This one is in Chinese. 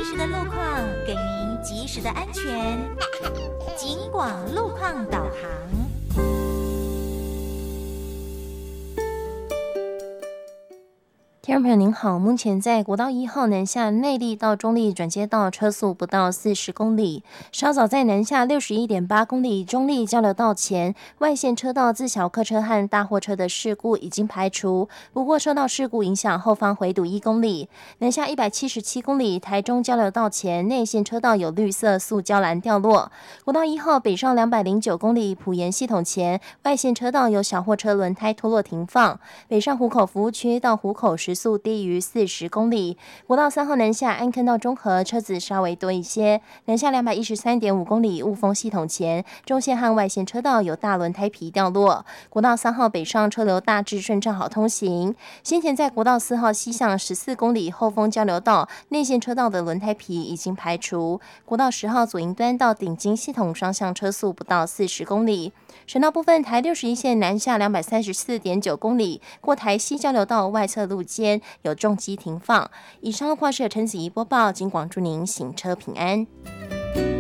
时的路况，给您及时的安全。警广路况导航。 听众朋友您好，目前在国道1号南下内壢到中壢转接道车速不到40公里，稍早在南下61.8公里中壢交流道前外线车道自小客车和大货车的事故已经排除，不过受到事故影响，后方回堵1公里。南下177公里台中交流道前内线车道有绿色塑胶栏掉落。国道1号北上209公里埔盐系统前外线车道有小货车轮胎脱落停放，北上湖口服务区到湖口时速低于40公里。国道3号南下安坑到中和车子稍微多一些，南下213.5公里雾峰系统前中线和外线车道有大轮胎皮掉落。国道3号北上车流大致顺畅好通行。先前在国道4号西向14公里后丰交流道内线车道的轮胎皮已经排除。国道10号左营端到顶金系统双向车速不到40公里。省道部分，台61线南下234.9公里，过台西交流道外侧路肩有重机停放。以上路况是由陈子怡播报，警广祝您行车平安。